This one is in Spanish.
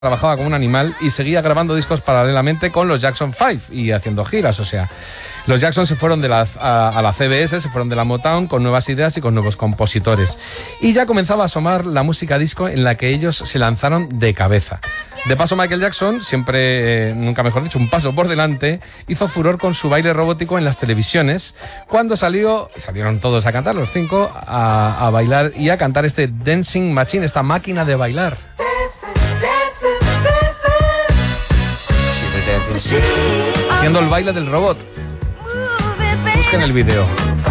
trabajaba como un animal y seguía grabando discos paralelamente con los Jackson 5 y haciendo giras, o sea, los Jackson se fueron a la CBS, se fueron de la Motown con nuevas ideas y con nuevos compositores. Y ya comenzaba a asomar la música disco en la que ellos se lanzaron de cabeza. De paso, Michael Jackson, siempre, nunca mejor dicho, un paso por delante, hizo furor con su baile robótico en las televisiones. Cuando salieron todos a cantar, los 5, a bailar y a cantar este Dancing Machine, esta máquina de bailar. Haciendo el baile del robot. Busquen el vídeo.